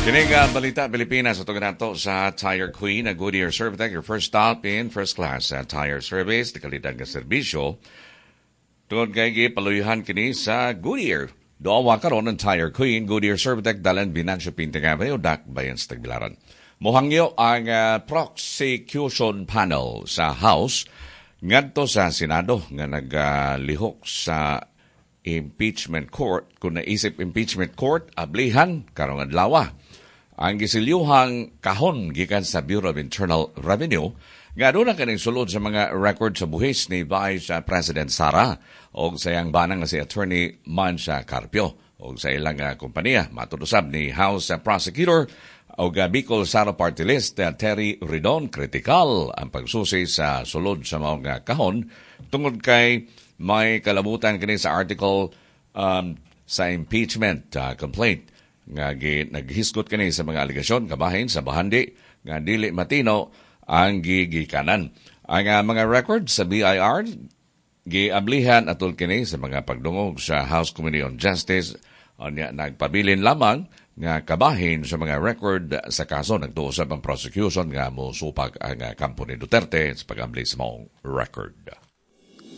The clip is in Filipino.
Kini nga balita Pilipinas ito nato sa Tire Queen na Goodyear Servitec, your first stop in first class tire service, di kalidad nga serbisyo. Tungod kay gipaluyuhan kini sa Goodyear. Doawa karon ng Tire Queen, Goodyear Servitec, Dalan Binancio Pinting Avenue, Dak Bayan sa Tagbilaran. Mohangyo ang prosecution panel sa House ngadto sa Senado nga naglihok sa impeachment court. Kung naisip impeachment court, ablihan karong adlaw. Ang gisilyuhang kahon gikan sa Bureau of Internal Revenue nga doon na kaning sulod sa mga record sa buhis ni Vice President Sara o sa iyang banang si Attorney Mansa Carpio o sa ilang kompanya. Matudusab ni House Prosecutor o Bicol Sara Party List Terry Ridon, kritikal ang pagsusi sa sulod sa mga kahon tungod kay may kalabutan kini sa article sa impeachment complaint nga naghisgot kini sa mga aligasyon kabahin sa bahandi nga dili matino ang gigikanan. Ang mga record sa BIR giablihan atul kini sa mga pagdungog sa House Committee on Justice anya nagpabilin lamang nga kabahin sa mga record sa kaso nagtuusab ang prosecution nga mo supag ang kampo ni Duterte sa pag-abli sa maong record.